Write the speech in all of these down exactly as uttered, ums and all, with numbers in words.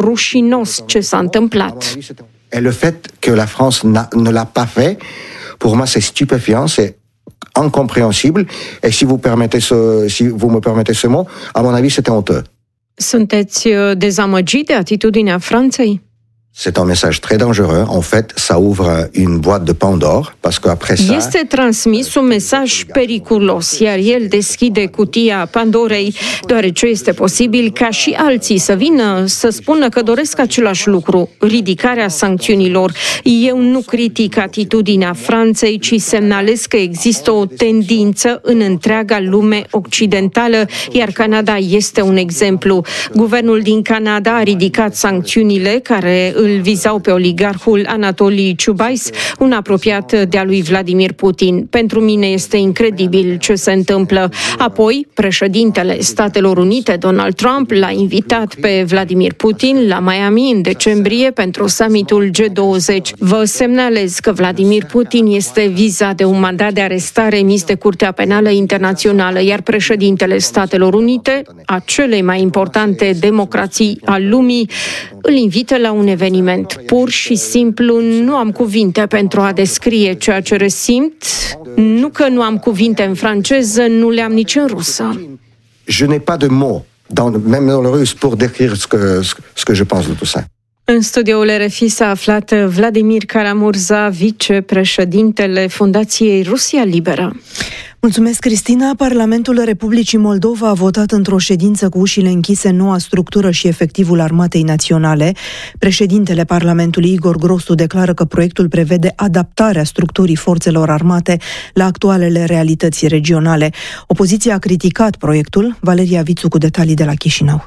rușinos ce s-a întâmplat. Et le fait que la France ne l'a pas fait, pour moi c'est stupéfiant, c'est incompréhensible, et si vous permettez ce, si vous me permettez ce mot, à mon avis c'était honteux. Sunteți dezamăgit de atitudinea Franței? C'est un message très dangereux. En fait, ça ouvre une boîte de Pandore, parce qu'après ça... Este transmis un mesaj periculos, iar el deschide cutia Pandorei, deoarece este posibil ca și alții să vină să spună că doresc același lucru, ridicarea sancțiunilor. Eu nu critic atitudinea Franței, ci semnalez că există o tendință în întreaga lume occidentală, iar Canada este un exemplu. Guvernul din Canada a ridicat sancțiunile care îl vizau pe oligarhul Anatolii Ciubais, un apropiat de-a lui Vladimir Putin. Pentru mine este incredibil ce se întâmplă. Apoi, președintele Statelor Unite, Donald Trump, l-a invitat pe Vladimir Putin la Miami în decembrie pentru summitul G douăzeci. Vă semnalez că Vladimir Putin este vizat de un mandat de arestare emis de Curtea Penală Internațională, iar președintele Statelor Unite, a celei mai importante democrații al lumii, îl invită la un eveniment. Pur și simplu nu am cuvinte pentru a descrie ceea ce resimt. Nu că nu am cuvinte în franceză, nu le am nici în rusă. Je n'ai pas de mots, dans, même dans le russe, pour décrire ce que, ce que je pense de tout ça. În studioul R F I s-a aflat Vladimir Kara-Murza, vicepreședintele Fundației Rusia Liberă. Mulțumesc, Cristina. Parlamentul Republicii Moldova a votat într-o ședință cu ușile închise noua structură și efectivul Armatei Naționale. Președintele Parlamentului, Igor Grosu, declară că proiectul prevede adaptarea structurii forțelor armate la actualele realități regionale. Opoziția a criticat proiectul. Valeria Vițu cu detalii de la Chișinău.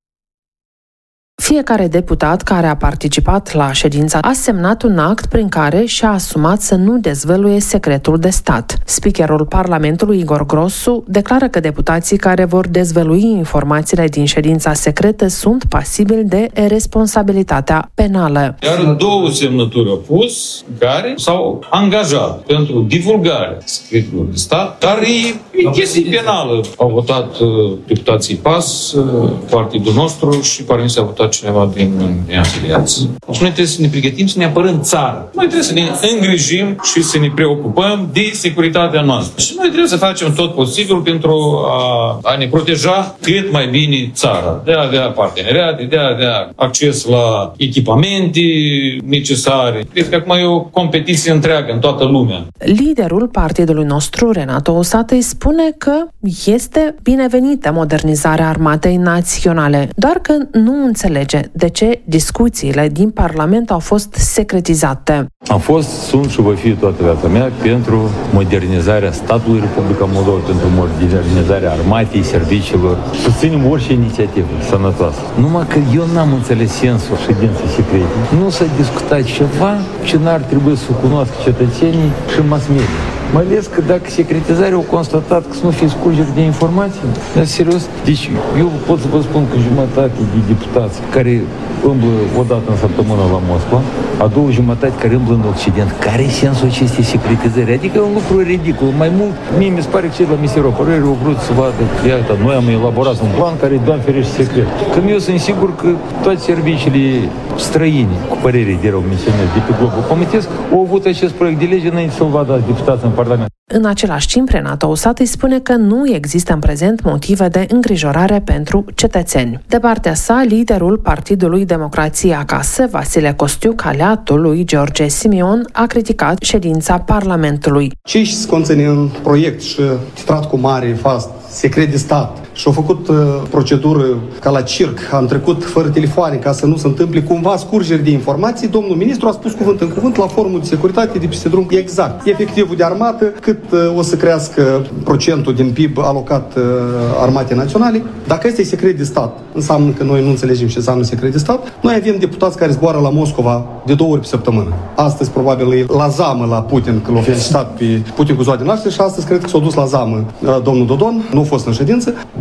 Fiecare deputat care a participat la ședință a semnat un act prin care și-a asumat să nu dezvăluie secretul de stat. Speakerul Parlamentului, Igor Grosu, declară că deputații care vor dezvălui informațiile din ședința secretă sunt pasibili de responsabilitatea penală. Iar două semnături au pus care s-au angajat pentru divulgarea secretului de stat, dar e chestie penală. Au votat uh, deputații P A S, uh, partidul nostru și parmi se a votat cineva din, din afiliați. Deci noi trebuie să ne pregătim să ne apărăm țara. Noi trebuie să ne îngrijim și să ne preocupăm de securitatea noastră. Și noi trebuie să facem tot posibil pentru a, a ne proteja cât mai bine țara. De a avea parteneriate, de a avea acces la echipamente necesare. Cred că acum e o competiție întreagă în toată lumea. Liderul partidului nostru, Renato Osată, îi spune că este binevenită modernizarea Armatei Naționale, doar că nu înțelege de ce discuțiile din Parlament au fost secretizate. Am fost, sunt și voi fi toată viața mea pentru modernizarea statului Republica Moldova, pentru modernizarea armatei, serviciilor. Susținem orice inițiativă sănătoasă. Numai că eu n-am înțeles sensul ședinței secrete. Nu s-a discutat ceva ce n-ar trebui să cunoască cetățenii și mass media. Mai ales că dacă secretizarea au constatat că să nu fie scurgeri de informații, dar serios, deci eu pot să vă spun că jumătate de deputați care umblă o dată în săptămână la Moscova, a doua jumătate care umblă în Occident. Care e sensul acestei secretizări? Adică e un lucru ridicol. Mai mult, mie mi se pare că cei la Ministerul Apărării au vrut să vadă că iată, noi am elaborat un plan care e, Doamne ferește, secret. Când eu sunt sigur că toate serviciile străine, cu părere de rău menționez, de pe globul pământesc, au avut acest proiect de lege înainte să-l vadă deputați în Parlament. În același timp, Renato Osată îi spune că nu există în prezent motive de îngrijorare pentru cetățeni. De partea sa, liderul Partidului Democrație Acasă, Vasile Costiuc, aliatul lui George Simion, a criticat ședința Parlamentului. Ce se conține în proiect și titrat cu mare, fast, secret de stat și au făcut uh, procedură ca la circ, am trecut fără telefoane ca să nu se întâmple cumva scurgeri de informații, domnul ministru a spus cuvânt în cuvânt la forumul de securitate de peste drum exact efectivul de armată, cât uh, o să crească procentul din P I B alocat uh, Armatei Naționale. Dacă este secret de stat, înseamnă că noi nu înțelegem ce înseamnă secret de stat. Noi avem deputați care zboară la Moscova de două ori pe săptămână. Astăzi probabil e la zamă la Putin, că l-a felicitat pe Putin cu ziua de naștere și astăzi cred că s-a dus la zamă uh, domnul Dodon, nu a fost în ședință, dar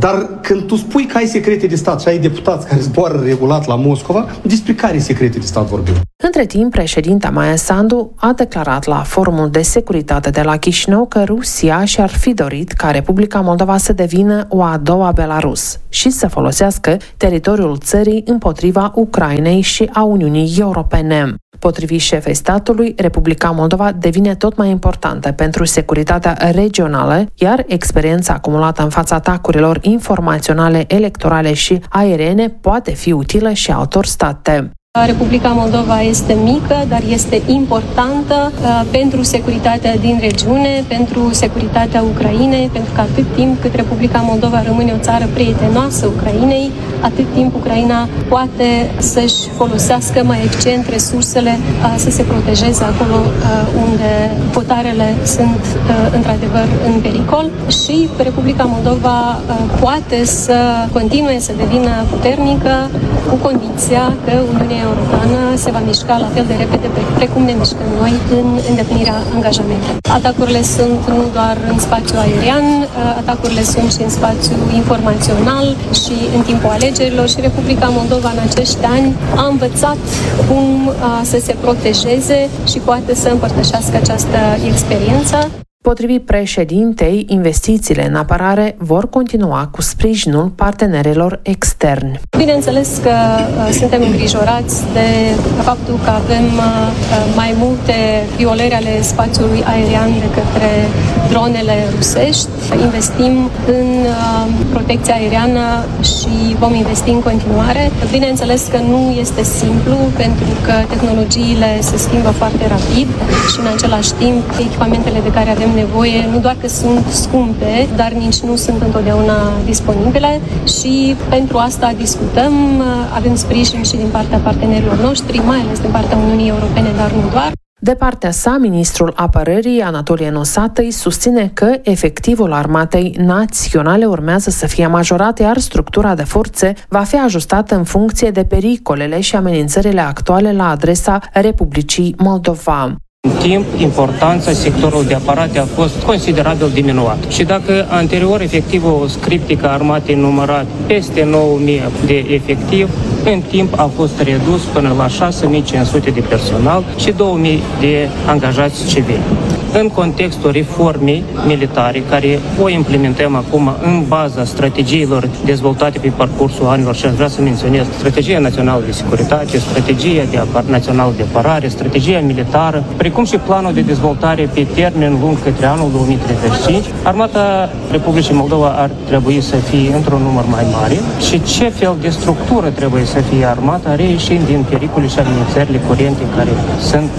Dar când tu spui că ai secrete de stat și ai deputați care zboară regulat la Moscova, despre care secrete de stat vorbim? Între timp, președinta Maia Sandu a declarat la Forumul de Securitate de la Chișinău că Rusia și-ar fi dorit ca Republica Moldova să devină o a doua Belarus și să folosească teritoriul țării împotriva Ucrainei și a Uniunii Europene. Potrivit șefei statului, Republica Moldova devine tot mai importantă pentru securitatea regională, iar experiența acumulată în fața atacurilor informaționale, electorale și aeriene poate fi utilă și altor state. Republica Moldova este mică, dar este importantă uh, pentru securitatea din regiune, pentru securitatea Ucrainei, pentru că atât timp cât Republica Moldova rămâne o țară prietenoasă Ucrainei, atât timp Ucraina poate să-și folosească mai eficient resursele, uh, să se protejeze acolo uh, unde potarele sunt uh, într-adevăr în pericol și Republica Moldova uh, poate să continue să devină puternică cu condiția că Uniunea Europeană se va mișca la fel de repede precum ne mișcăm noi în îndeplinirea angajamentelor. Atacurile sunt nu doar în spațiu aerian, atacurile sunt și în spațiu informațional și în timpul alegerilor și Republica Moldova în acești ani a învățat cum să se protejeze și poate să împărtășească această experiență. Potrivit președintei, investițiile în apărare vor continua cu sprijinul partenerilor externi. Bineînțeles că uh, suntem îngrijorați de faptul că avem uh, mai multe violări ale spațiului aerian de către dronele rusești. Investim în uh, protecția aeriană și vom investi în continuare. Bineînțeles că nu este simplu pentru că tehnologiile se schimbă foarte rapid și în același timp echipamentele de care avem nevoie nu doar că sunt scumpe, dar nici nu sunt întotdeauna disponibile și pentru asta discutăm, avem sprijin și din partea partenerilor noștri, mai ales din partea Uniunii Europene, dar nu doar. De partea sa, ministrul apărării, Anatolie Nosatăi, susține că efectivul armatei naționale urmează să fie majorat, iar structura de forțe va fi ajustată în funcție de pericolele și amenințările actuale la adresa Republicii Moldova. În timp, importanța sectorului de apărate a fost considerabil diminuat. Și dacă anterior efectivul scriptic a armatei numărat peste nouă mii de efectiv, în timp a fost redus până la șase mii cinci sute de personal și două mii de angajați civili. În contextul reformei militare, care o implementăm acum în baza strategiilor dezvoltate pe parcursul anilor, și aș vrea să menționez strategia națională de securitate, strategia de apar- națională de apărare, strategia militară, precum și planul de dezvoltare pe termen lung către anul două mii treizeci și cinci, Armata Republicii Moldova ar trebui să fie într-un număr mai mare și ce fel de structură trebuie să fie armata, reieșind din pericole și amenințările curente care sunt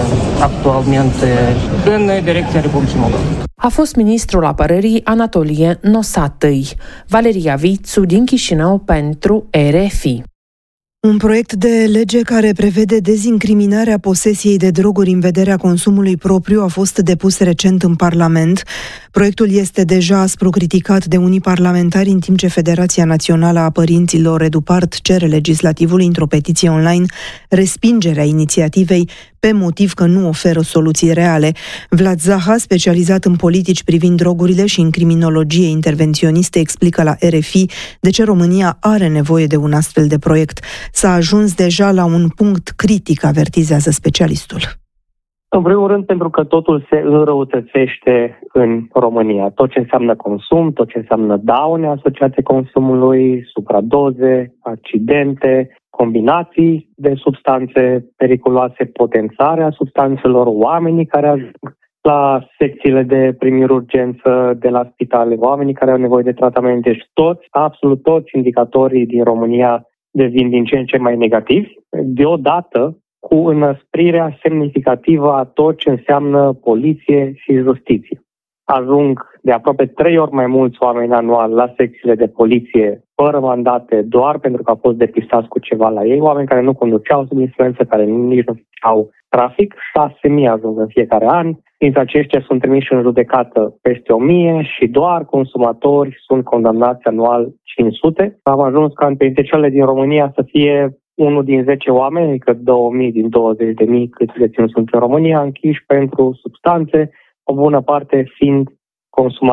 actualmente în direcția Republicii Moldova. A fost ministrul apărării Anatolie Nosatăi. Valeria Vițu din Chișinău pentru R F I. Un proiect de lege care prevede dezincriminarea posesiei de droguri în vederea consumului propriu a fost depus recent în Parlament. Proiectul este deja aspru criticat de unii parlamentari, în timp ce Federația Națională a Părinților Edupart cere legislativului într-o petiție online respingerea inițiativei pe motiv că nu oferă soluții reale. Vlad Zaha, specializat în politici privind drogurile și în criminologie intervenționiste, explică la R F I de ce România are nevoie de un astfel de proiect. S-a ajuns deja la un punct critic, avertizează specialistul. În primul rând pentru că totul se înrăutățește în România. Tot ce înseamnă consum, tot ce înseamnă daune asociate consumului, supradoze, accidente, combinații de substanțe periculoase, potențarea substanțelor, oamenii care ajung la secțiile de primiri urgență de la spitale, oamenii care au nevoie de tratamente. Deci toți, absolut toți indicatorii din România devin din ce în ce mai negativi, deodată cu înăsprirea semnificativă a tot ce înseamnă poliție și justiție. Ajung de aproape trei ori mai mulți oameni anual la secțiile de poliție fără mandate, doar pentru că au fost depistați cu ceva la ei, oameni care nu conduceau sub influență, care nici nu au trafic, șase mii ajung în fiecare an. Dintre aceștia sunt trimiși în judecată peste o mie și doar consumatori sunt condamnați anual cinci sute. Am ajuns ca în penitenciarele din România să fie unul din zece oameni, adică două mii din douăzeci de mii câți deținuți sunt în România, închiși pentru substanțe, o bună parte fiind consumatori.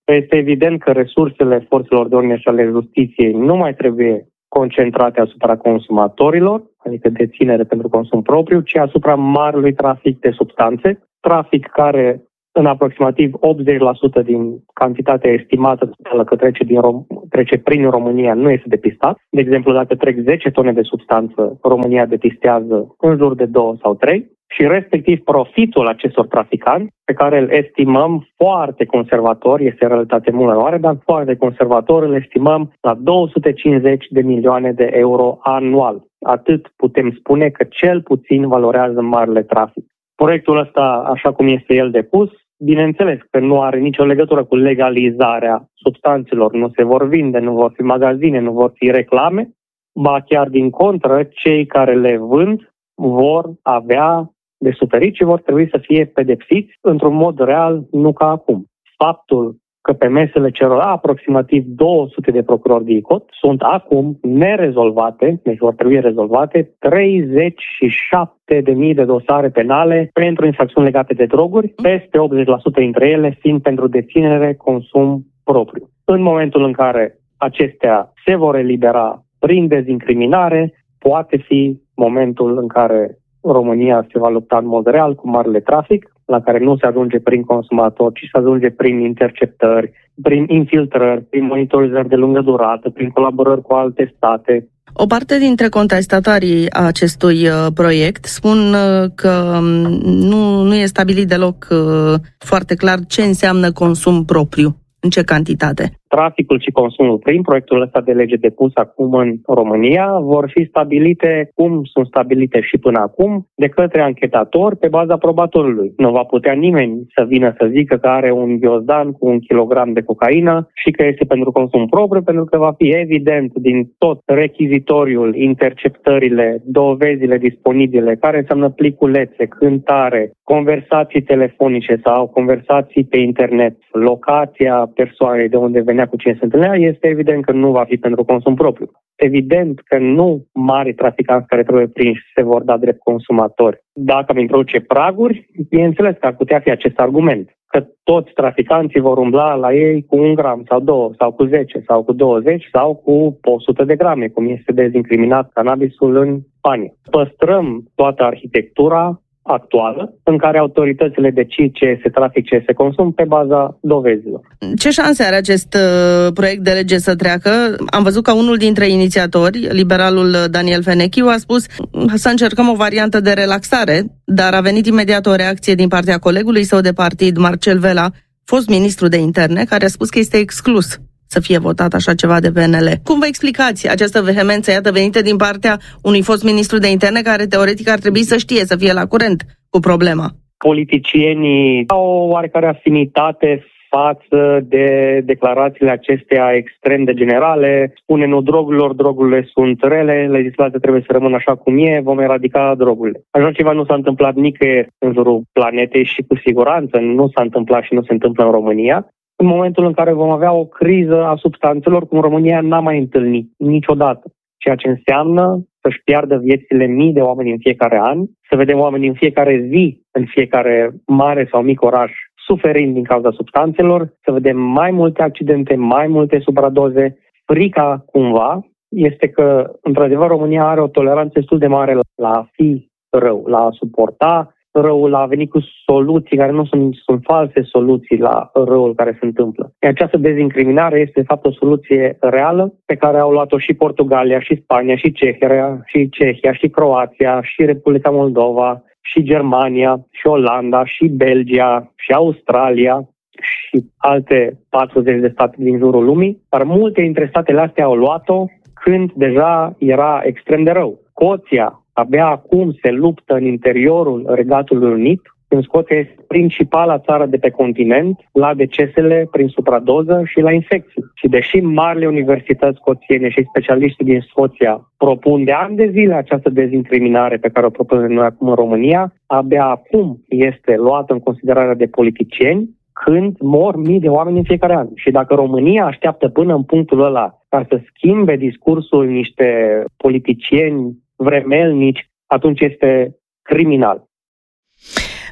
Este evident că resursele forțelor de ordine și ale justiției nu mai trebuie concentrate asupra consumatorilor, adică deținere pentru consum propriu, ci asupra marelui trafic de substanțe, trafic care în aproximativ optzeci la sută din cantitatea estimată că trece, din Rom- trece prin România nu este depistat. De exemplu, dacă trec zece tone de substanță, România depistează în jur de două sau trei. Și respectiv profitul acestor traficanți, pe care îl estimăm foarte conservator, este în realitate mult mai mare, dar foarte conservator îl estimăm la două sute cincizeci de milioane de euro anual. Atât putem spune că cel puțin valorează marele trafic. Proiectul ăsta, așa cum este el depus, bineînțeles că nu are nicio legătură cu legalizarea substanțelor, nu se vor vinde, nu vor fi magazine, nu vor fi reclame, ba chiar din contră, cei care le vând vor avea de suferit și vor trebui să fie pedepsiți într-un mod real, nu ca acum. Faptul că pe mesele celor aproximativ două sute de procurori de I C O T sunt acum nerezolvate, deci vor trebui rezolvate, treizeci și șapte de mii de dosare penale pentru infracțiuni legate de droguri, peste optzeci la sută dintre ele fiind pentru deținere, consum propriu. În momentul în care acestea se vor elibera prin dezincriminare, poate fi momentul în care România se va lupta în mod real cu marele trafic, la care nu se ajunge prin consumator, ci se ajunge prin interceptări, prin infiltrări, prin monitorizări de lungă durată, prin colaborări cu alte state. O parte dintre contestatarii acestui uh, proiect spun uh, că nu, nu e stabilit deloc uh, foarte clar ce înseamnă consum propriu, în ce cantitate. Traficul și consumul prin proiectul ăsta de lege depus acum în România vor fi stabilite cum sunt stabilite și până acum de către anchetator pe baza probatorului. Nu va putea nimeni să vină să zică că are un ghiozdan cu un kilogram de cocaină și că este pentru consum propriu, pentru că va fi evident din tot rechizitoriul, interceptările, dovezile disponibile, care înseamnă pliculețe, cântare, conversații telefonice sau conversații pe internet, locația persoanei de unde venea cu cine se întâlnea, este evident că nu va fi pentru consum propriu. Evident că nu mari traficanți care trebuie prinși se vor da drept consumatori. Dacă am introduce praguri, bineînțeles că ar putea fi acest argument, că toți traficanții vor umbla la ei cu un gram sau două, sau cu zece, sau cu douăzeci, sau cu o sută de grame, cum este dezincriminat cannabisul în Spania. Păstrăm toată arhitectura actuală, în care autoritățile decid ce este trafic, ce este consum, pe baza dovezilor. Ce șanse are acest uh, proiect de lege să treacă? Am văzut că unul dintre inițiatori, liberalul Daniel Fenechiu, a spus să încercăm o variantă de relaxare, dar a venit imediat o reacție din partea colegului său de partid, Marcel Vela, fost ministru de interne, care a spus că este exclus să fie votat așa ceva de P N L. Cum vă explicați această vehemență, iată, venită din partea unui fost ministru de interne care teoretic ar trebui să știe, să fie la curent cu problema? Politicienii au o oarecare afinitate față de declarațiile acestea extrem de generale. Spune nu drogurilor, drogurile sunt rele, legislația trebuie să rămână așa cum e, vom eradica drogurile. Așa ceva nu s-a întâmplat nicăieri în jurul planetei și cu siguranță nu s-a întâmplat și nu se întâmplă în România. În momentul în care vom avea o criză a substanțelor, cum România n-a mai întâlnit niciodată, ceea ce înseamnă să-și piardă viețile mii de oameni în fiecare an, să vedem oameni în fiecare zi, în fiecare mare sau mic oraș, suferind din cauza substanțelor, să vedem mai multe accidente, mai multe supradoze. Frica, cumva, este că, într-adevăr, România are o toleranță destul de mare la a fi rău, la a suporta răul, la a venit cu soluții care nu sunt, sunt false soluții la răul care se întâmplă. Această dezincriminare este, de fapt, o soluție reală pe care au luat-o și Portugalia, și Spania, și Cehia, și Cehia, și Croația, și Republica Moldova, și Germania, și Olanda, și Belgia, și Australia și alte patruzeci de state din jurul lumii, dar multe dintre statele astea au luat-o când deja era extrem de rău. Scoția abia acum se luptă în interiorul Regatului Unit, când Scoția este principala țară de pe continent la decesele prin supradoză și la infecții. Și deși marile universități scoțiene și specialiștii din Scoția propun de ani de zile această dezincriminare pe care o propunem noi acum în România, abia acum este luată în considerare de politicieni când mor mii de oameni în fiecare an. Și dacă România așteaptă până în punctul ăla ca să schimbe discursul niște politicieni vremelnici, atunci este criminal.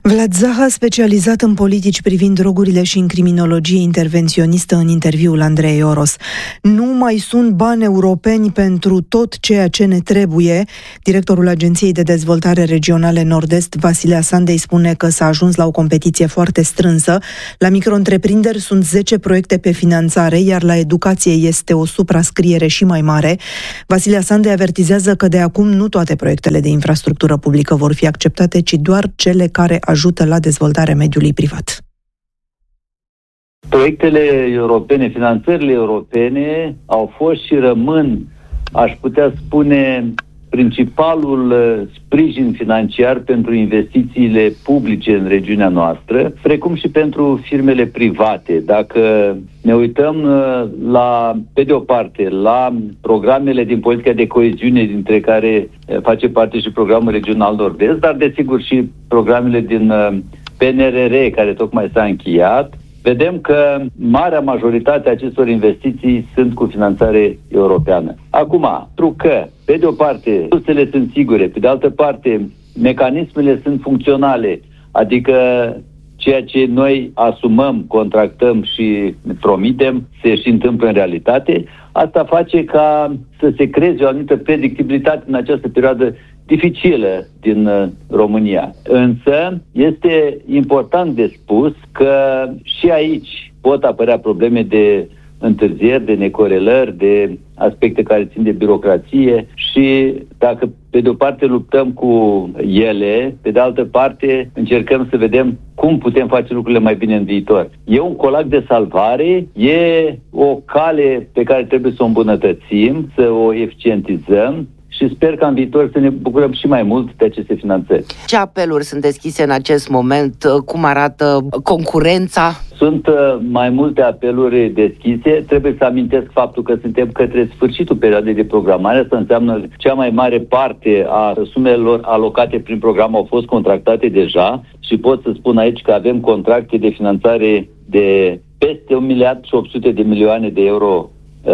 Vlad Zaha, specializat în politici privind drogurile și în criminologie intervenționistă, în interviul Andrei Oros. Nu mai sunt bani europeni pentru tot ceea ce ne trebuie. Directorul Agenției de Dezvoltare Regionale Nord-Est, Vasile Asandei, spune că s-a ajuns la o competiție foarte strânsă. La micro-întreprinderi sunt zece proiecte pe finanțare, iar la educație este o suprascriere și mai mare. Vasile Asandei avertizează că de acum nu toate proiectele de infrastructură publică vor fi acceptate, ci doar cele care ajută la dezvoltarea mediului privat. Proiectele europene, finanțările europene au fost și rămân, aș putea spune, principalul sprijin financiar pentru investițiile publice în regiunea noastră, precum și pentru firmele private. Dacă ne uităm la, pe de o parte, la programele din politica de coeziune, dintre care face parte și programul regional Nord-Est, dar desigur și programele din P N R R, care tocmai s-a încheiat, vedem că marea majoritate a acestor investiții sunt cu finanțare europeană. Acum, pentru că, pe de o parte, sursele sunt sigure, pe de altă parte, mecanismele sunt funcționale, adică ceea ce noi asumăm, contractăm și promitem se și întâmplă în realitate, asta face ca să se creeze o anumită predictibilitate în această perioadă dificilă din uh, România. Însă este important de spus că și aici pot apărea probleme de întârzieri, de necorelări, de aspecte care țin de birocrație și dacă pe de o parte luptăm cu ele, pe de altă parte încercăm să vedem cum putem face lucrurile mai bine în viitor. E un colac de salvare, e o cale pe care trebuie să o îmbunătățim, să o eficientizăm, și sper că în viitor să ne bucurăm și mai mult de aceste finanțări. Ce apeluri sunt deschise în acest moment? Cum arată concurența? Sunt uh, mai multe apeluri deschise. Trebuie să amintesc faptul că suntem către sfârșitul perioadei de programare. Asta înseamnă că cea mai mare parte a sumelor alocate prin program au fost contractate deja și pot să spun aici că avem contracte de finanțare de peste un miliard și opt sute de milioane de euro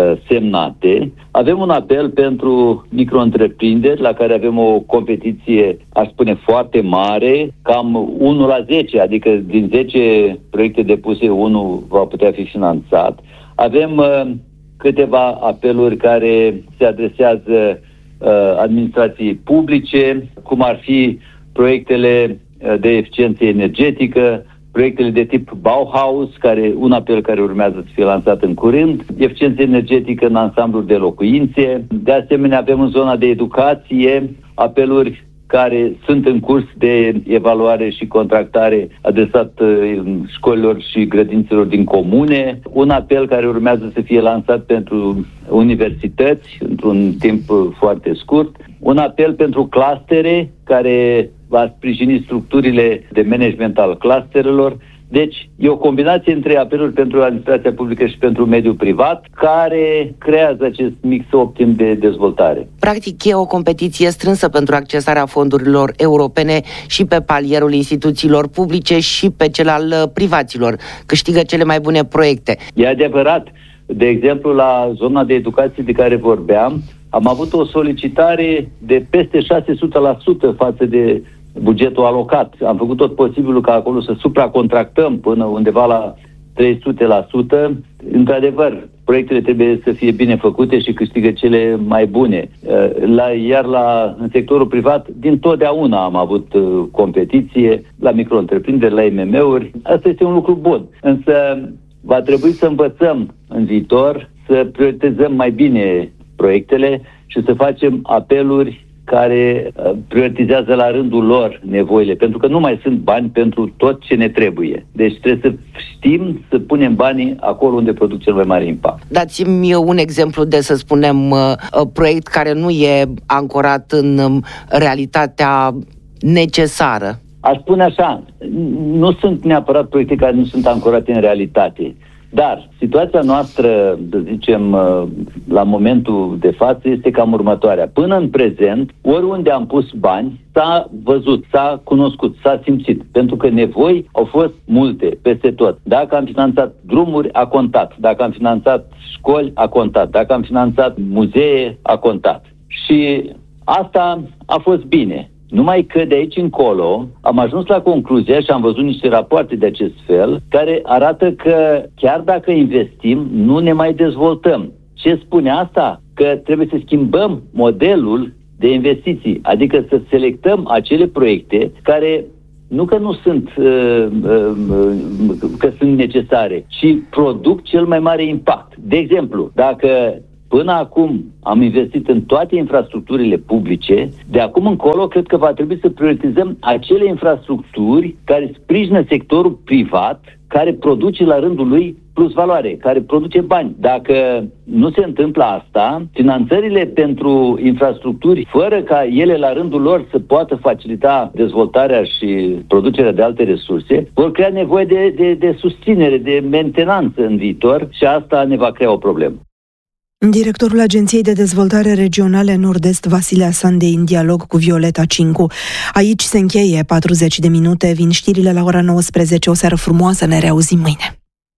semnate. Avem un apel pentru micro-întreprinderi la care avem o competiție, aș spune, foarte mare, cam unu la zece, adică din zece proiecte depuse, unul va putea fi finanțat. Avem uh, câteva apeluri care se adresează uh, administrației publice, cum ar fi proiectele de eficiență energetică, proiectele de tip Bauhaus, care un apel care urmează să fie lansat în curând, eficiență energetică în ansambluri de locuințe. De asemenea, avem în zona de educație apeluri care sunt în curs de evaluare și contractare adresat școlilor și grădințelor din comune. Un apel care urmează să fie lansat pentru universități într-un timp foarte scurt. Un apel pentru clustere care va sprijini structurile de management al clusterelor. Deci, e o combinație între apeluri pentru administrația publică și pentru mediul privat care creează acest mix optim de dezvoltare. Practic, e o competiție strânsă pentru accesarea fondurilor europene și pe palierul instituțiilor publice și pe cel al privaților. Câștigă cele mai bune proiecte. E adevărat. De exemplu, la zona de educație de care vorbeam, am avut o solicitare de peste șase sute la sută față de bugetul alocat. Am făcut tot posibilul ca acolo să supracontractăm până undeva la trei sute la sută. Într-adevăr, proiectele trebuie să fie bine făcute și câștigă cele mai bune. La, iar la, în sectorul privat, dintotdeauna am avut competiție, la micro-întreprinderi, la I M M-uri. Asta este un lucru bun. Însă va trebui să învățăm în viitor să prioritizăm mai bine proiectele și să facem apeluri care prioritizează la rândul lor nevoile, pentru că nu mai sunt bani pentru tot ce ne trebuie. Deci trebuie să știm să punem banii acolo unde produc cel mai mare impact. Dați-mi un exemplu de, să spunem, proiect care nu e ancorat în realitatea necesară. Aș spune așa, nu sunt neapărat proiecte care nu sunt ancorate în realitate. Dar situația noastră, să zicem, la momentul de față este cam următoarea. Până în prezent, oriunde am pus bani, s-a văzut, s-a cunoscut, s-a simțit. Pentru că nevoi au fost multe, peste tot. Dacă am finanțat drumuri, a contat. Dacă am finanțat școli, a contat. Dacă am finanțat muzee, a contat. Și asta a fost bine. Numai că de aici încolo am ajuns la concluzia și am văzut niște rapoarte de acest fel care arată că chiar dacă investim, nu ne mai dezvoltăm. Ce spune asta? Că trebuie să schimbăm modelul de investiții, adică să selectăm acele proiecte care nu că nu sunt uh, uh, că sunt necesare, ci produc cel mai mare impact. De exemplu, dacă până acum am investit în toate infrastructurile publice, de acum încolo cred că va trebui să prioritizăm acele infrastructuri care sprijină sectorul privat, care produce la rândul lui plus valoare, care produce bani. Dacă nu se întâmplă asta, finanțările pentru infrastructuri, fără ca ele la rândul lor să poată facilita dezvoltarea și producerea de alte resurse, vor crea nevoie de, de, de susținere, de mentenanță în viitor și asta ne va crea o problemă. Directorul Agenției de Dezvoltare Regionale Nord-Est, Vasile Asandei, în dialog cu Violeta Cincu. Aici se încheie patruzeci de minute, vin știrile la ora nouăsprezece. O seară frumoasă, ne reauzim mâine.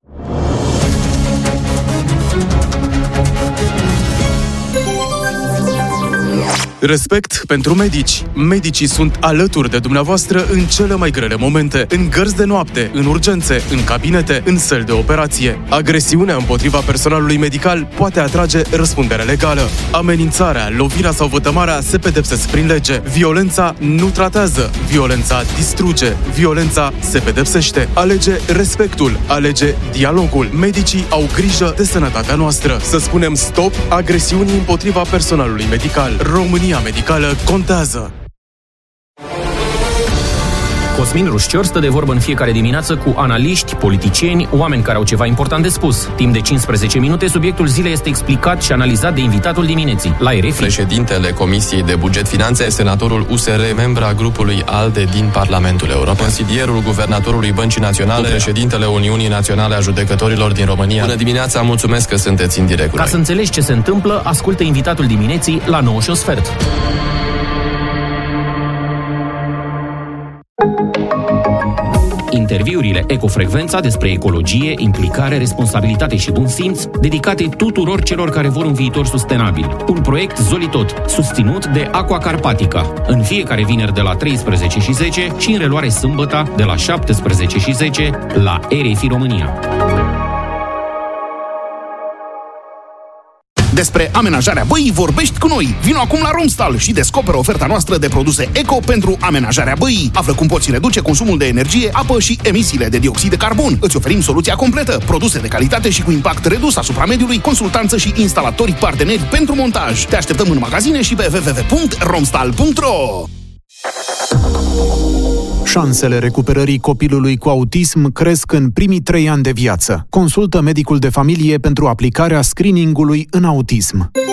Respect pentru medici. Medicii sunt alături de dumneavoastră în cele mai grele momente, în gărzi de noapte, în urgențe, în cabinete, în săli de operație. Agresiunea împotriva personalului medical poate atrage răspundere legală. Amenințarea, lovirea sau vătămarea se pedepsesc prin lege. Violența nu tratează, violența distruge, violența se pedepsește. Alege respectul, alege dialogul. Medicii au grijă de sănătatea noastră. Să spunem stop agresiunii împotriva personalului medical. România medicală contează. Cosmin Rușcior stă de vorbă în fiecare dimineață cu analiști, politicieni, oameni care au ceva important de spus. Timp de cincisprezece minute, subiectul zilei este explicat și analizat de invitatul dimineții. La R F I. Președintele Comisiei de Buget Finanțe, senatorul U S R, membra grupului ALDE din Parlamentul European, consilierul guvernatorului Băncii Naționale, președintele Uniunii Naționale a Judecătorilor din România. Bună dimineața, mulțumesc că sunteți în direct. Ca să înțelegi ce se întâmplă, ascultă invitatul dimineții la nouă și un sfert. Interviurile Ecofrecvența despre ecologie, implicare, responsabilitate și bun simț, dedicate tuturor celor care vor un viitor sustenabil. Un proiect Zolitot, susținut de Aqua Carpatica. În fiecare vineri de la treisprezece și zece și în reluare sâmbătă de la șaptesprezece și zece la R F I România. Despre amenajarea băii vorbești cu noi. Vino acum la Romstal și descoperă oferta noastră de produse eco pentru amenajarea băii. Află cum poți reduce consumul de energie, apă și emisiile de dioxid de carbon. Îți oferim soluția completă, produse de calitate și cu impact redus asupra mediului, consultanță și instalatori parteneri pentru montaj. Te așteptăm în magazine și pe w w w punct romstal punct r o. Șansele recuperării copilului cu autism cresc în primii trei ani de viață. Consultă medicul de familie pentru aplicarea screeningului în autism.